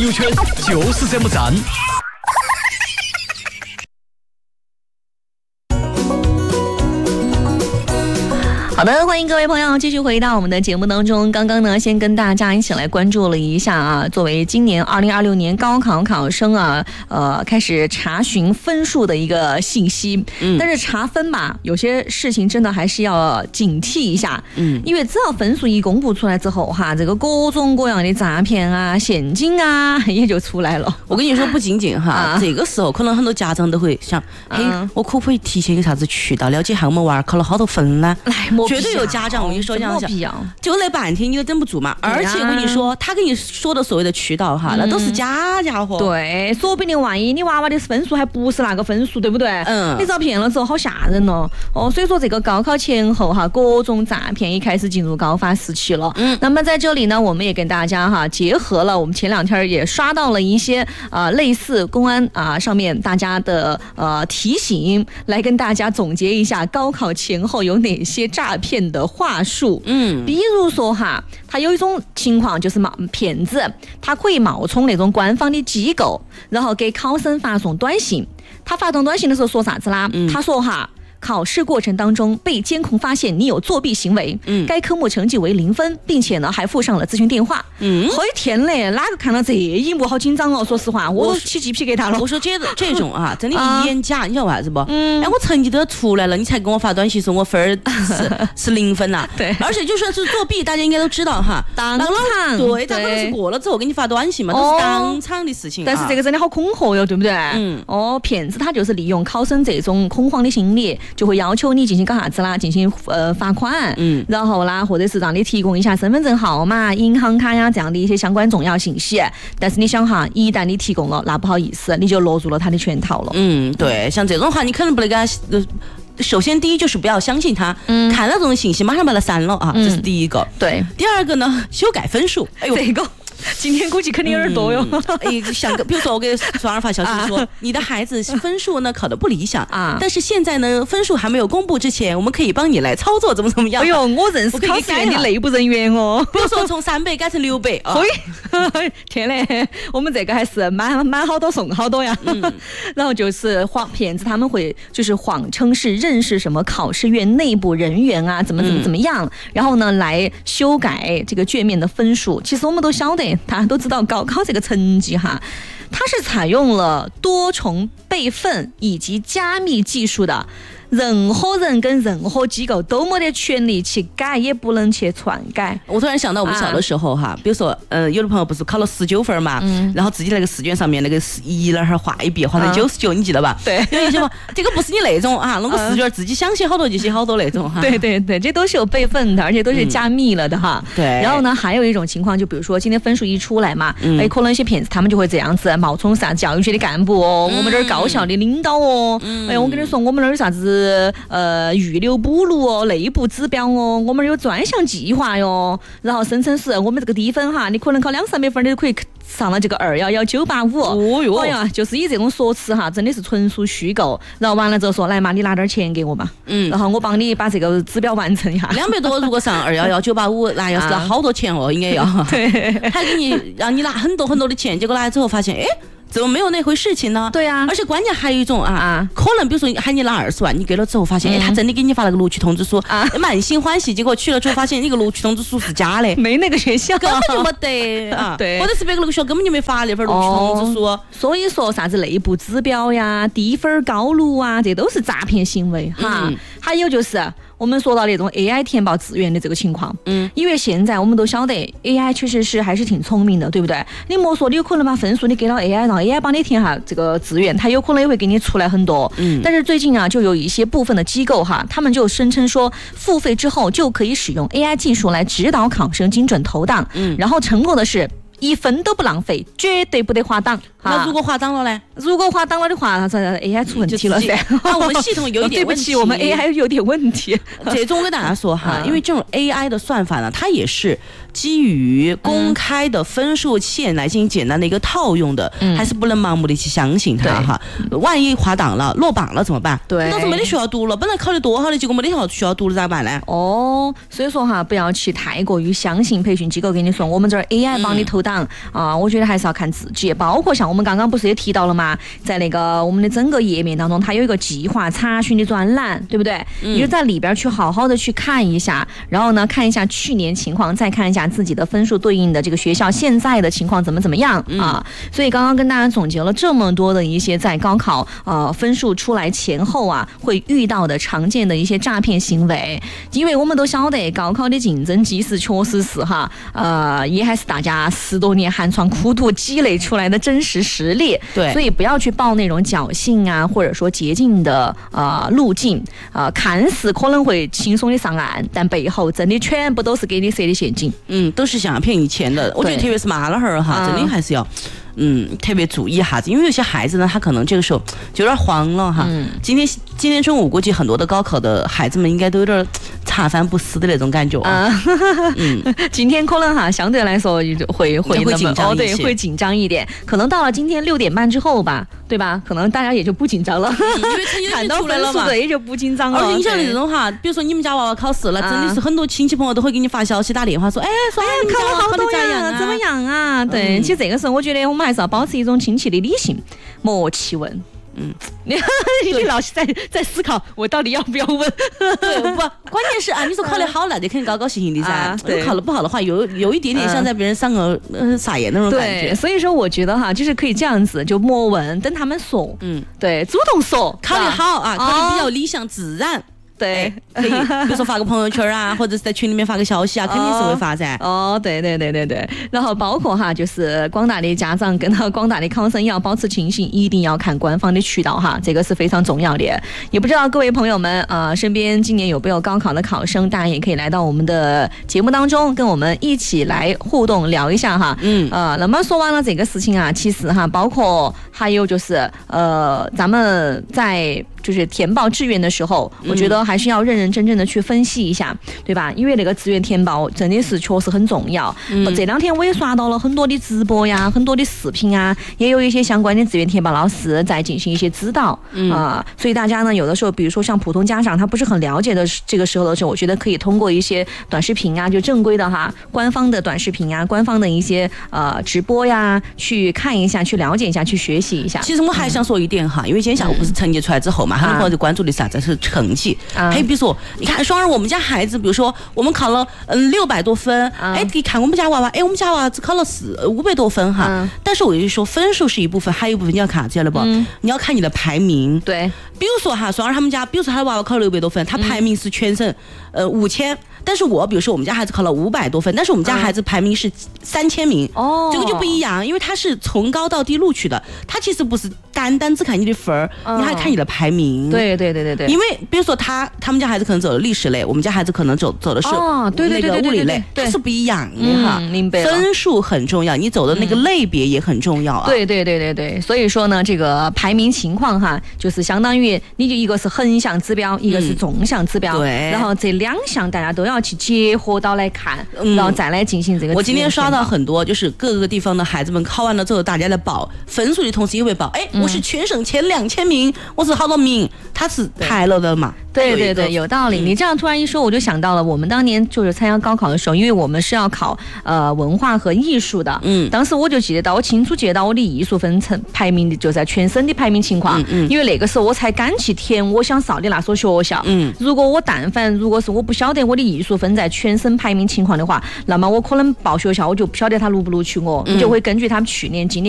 友圈就是这么赞。 好的，欢迎各位朋友继续回到我们的节目当中。刚刚呢，先跟大家一起来关注了一下啊，作为今年2026年高考考生啊，开始查询分数的一个信息。但是查分吧，有些事情真的还是要警惕一下。因为只要分数一公布出来之后哈，这个各种各样的诈骗啊、陷阱啊也就出来了。 我跟你说，不仅仅哈，这个时候可能很多家长都会想，嘿，我可不可以提前有啥子渠道了解下我们娃儿考了好多分呢？绝对有家长，我跟你说这样想，就那半天你都等不住嘛。而且我跟你说，他跟你说的所谓的渠道哈，那都是假家伙。 对，说不定万一你娃娃的分数还不是那个分数，对不对？你遭骗了之后好吓人哦。所以说这个高考前后哈，各种诈骗也开始进入高发时期了。那么在这里呢，我们也跟大家哈结合了我们前两天也刷到了一些类似公安上面大家的提醒，来跟大家总结一下高考前后有哪些诈骗的话术。比如说哈，他有一种情况就是骗子，他可以冒充那种官方的机构，然后给考生发送短信。他发送短信的时候说啥子啦？他说哈，考试过程当中被监控发现你有作弊行为，该科目成绩为0分，并且呢还附上了咨询电话。好天嘞，哪个看到这一幕好紧张哦？说实话，我都起鸡皮疙瘩了。 我说这种啊，真的一眼假，你晓得为啥子不？哎，我成绩都出来了，你才给我发短信说我分儿是0分呐。 对， 而且就算是作弊，大家应该都知道哈， 当场对，当老师过了之后给你发短信嘛，都是当场的事情。 但是这个真的好恐吓哟，对不对？骗子他就是利用考生这种恐慌的心理，就会要求你进行搞啥子啦，进行罚款，然后啦，或者是让你提供一下身份证号码、银行卡呀这样的一些相关重要信息。但是你想哈，一旦你提供了，那不好意思，你就落入了他的圈套了。 对，像这种话，你可能不能给他。首先，第一就是不要相信他，看到这种信息马上把它删了啊，这是第一个。 对， 第二个呢，修改分数。哎呦， 这个。今天估计肯定有点多哟。 像比如说我给双儿发消息说，你的孩子分数呢考得不理想啊，但是现在呢分数还没有公布之前，我们可以帮你来操作怎么样？ 哎呦，我认识考试院的内部人员哦。 比如说从300改成600啊。 天嘞，我们这个还是买好多送好多呀。然后就是骗子他们会就是谎称是认识什么考试院内部人员啊，怎么样，然后呢来修改这个卷面的分数。其实我们都晓得。大家都知道高考这个成绩哈，它是采用了多重备份以及加密技术的，任何人跟任何机构都没得权利去改，也不能去篡改。 我突然想到我们小的时候哈，比如说有的朋友不是考了19分嘛，然后自己那个试卷上面那个一那儿画一笔画成99，你记得吧？ 对， 有一些嘛，这个不是你那种啊，弄个试卷自己想写好多就写好多那种哈。 对，这都是有备份的，而且都是加密了的哈。 对。 然后呢，还有一种情况，就比如说今天分数一出来嘛，可能一些骗子他们就会这样子冒充啥教育局的干部哦，我们这儿高校的领导哦，我跟你说我们那儿啥子预留补录哦，内部指标哦，我们有专项计划哟，然后声称是我们这个低分哈，你可能考200-300分，你就可以上了这个211-985。 哦哟， 哎呀，就是以这种说辞哈，真的是纯属虚构。然后完了之后说，来嘛，你拿点钱给我嘛，然后我帮你把这个指标完成一下。 200多如果上211-985，那要是拿好多钱哦，应该要。 对， 还给你让你拿很多的钱，结果拿来之后发现，哎。怎么没有那回事情呢？ 对啊， 而且关键还有一种可能比如说喊你拿20万，你给了之后发现，他真的给你发了个录取通知书满心欢喜，结果去了之后发现那个录取通知书是假的， 没那个学校， 根本就没得啊。 对， 或者是别个那个学校根本就没发那份录取通知书。 所以说啥子内部指标呀、低分高录啊，这都是诈骗行为哈。还有就是我们说到那种 AI 填报志愿的这个情况，因为现在我们都晓得 AI 确实是还是挺聪明的，对不对？你莫说你有可能把分数你给到 AI， 让 AI 帮你填下这个志愿，它有可能也会给你出来很多。但是最近啊，就有一些部分的机构哈，他们就声称说，付费之后就可以使用 AI 技术来指导考生精准投档，然后承诺的是1分都不浪费，绝对不得滑档。 那如果滑档了呢？ 如果滑档了的话，这 AI 出问题了噻。 我们系统有一点问题。 对不起，我们 AI 有点问题。 这种我跟大家说哈，因为这种 AI 的算法呢，它也是基于公开的分数线来进行简单的一个套用的，还是不能盲目的去相信它哈。万一滑档了、落榜了怎么办？ 对， 到时候没得学校读了，本来考得多好的，结果没得学校读了咋办呢？ 所以说哈，不要去太过于相信培训机构跟你说，我们这儿 AI 帮你投档。 样啊，我觉得还是要看自己。包括像我们刚刚不是也提到了吗？在那个我们的整个页面当中，它有一个计划查询的专栏，对不对？你就在里边去好好的去看一下，然后呢看一下去年情况，再看一下自己的分数对应的这个学校现在的情况怎么样啊。所以刚刚跟大家总结了这么多的一些在高考分数出来前后啊会遇到的常见的一些诈骗行为，因为我们都晓得高考的竞争其实确实是也还是大家10多年寒窗苦读积累出来的真实实力， 对， 所以不要去报那种侥幸啊或者说捷径的路径看似可能会轻松的上岸，但背后真的全部都是给你设的陷阱， 都是想骗你钱的。我觉得特别是妈老汉儿哈，真的还是要特别注意一下子，因为有些孩子呢，他可能这个时候就有点慌了哈。今天中午估计很多的高考的孩子们应该都有点茶饭不思的那种感觉啊。 今天可能相对来说会紧张一些， 会紧张一点。可能到了今天6点半之后吧，对吧？可能大家也就不紧张了， 因为看到分数的也就不紧张了。 而且你像这种哈，比如说你们家娃娃考试了，真的是很多亲戚朋友都会给你发消息、打电话说， 考了好多呀，怎么样啊？对，其实这个时候我觉得我们还是要保持一种亲切的理性，莫去问。你老是在思考我到底要不要问？ 对，不，关键是你说考得好，那就肯定高高兴兴的噻。考得不好的话，有一点点像在别人上个撒盐那种感觉。 对，所以说我觉得就是可以这样子，就莫问，等他们说。对，主动说， 考得好考得比较理想自然。 对， 可以，比如说发个朋友圈啊，或者是在群里面发个消息啊，肯定是会发噻。 对。然后包括就是广大的家长跟广大的考生也要保持清醒，一定要看官方的渠道哈，这个是非常重要的。也不知道各位朋友们身边今年有没有高考的考生，大家也可以来到我们的节目当中，跟我们一起来互动聊一下哈。那么说完了这个事情其实包括还有就是咱们在就是填报志愿的时候，我觉得还是要认认真真的去分析一下，对吧？因为那个志愿填报真的是确实很重要。这2天我也刷到了很多的直播呀，很多的视频啊，也有一些相关的志愿填报老师在进行一些指导所以大家呢，有的时候比如说像普通家长他不是很了解的这个时候的时候，我觉得可以通过一些短视频就正规的官方的短视频官方的一些直播呀，去看一下，去了解一下，去学习一下。 其实我还想说一点因为今天下午不是成绩出来之后嘛，很多朋友就关注的啥子是成绩。还有比如说，你看双儿我们家孩子，比如说我们考了600多分，你看我们家娃娃，我们家娃娃只考了500多分哈。但是我就说分数是一部分，还有一部分你要看啥子了不？你要看你的排名。 对， 比如说双儿他们家，比如说他的娃娃考了600多分，他排名是全省5000。但是比如说我们家孩子考了500多分，但是我们家孩子排名是3000名，这个就不一样，因为他是从高到低录取的，他其实不是单只看你的分儿，你还看你的排名。 对。 因为比如说他们家孩子可能走了历史类，我们家孩子可能走的是那个物理类，它是不一样的哈。 明白了。 分数很重要，你走的那个类别也很重要啊。 对。所以说呢，这个排名情况就是相当于你就一个是横向指标，一个是纵向指标， 对。 然后这2项大家都要去结合到来看，然后再来进行这个。 我今天刷到很多，就是各个地方的孩子们考完了之后，大家在报分数的同时也会报，我是全省前2000名，我是好多名，他是排了的嘛。 对，有道理。你这样突然一说，我就想到了我们当年就是参加高考的时候，因为我们是要考文化和艺术的。当时我就我清楚记得到我的艺术分层排名的就在全省的排名情况。因为那个时候我才敢去填我想上的那所学校。如果是我不晓得我的艺术分在全省排名情况的话，那么我可能报学校我就不晓得他录不录取我，就会根据他们去年今年